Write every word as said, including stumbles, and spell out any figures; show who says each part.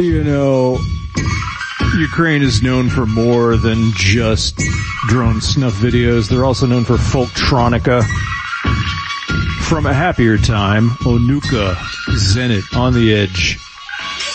Speaker 1: You know, Ukraine is known for more than just drone snuff videos. They're also known for folktronica. From a happier time, Onuka, Zenit, On the Edge.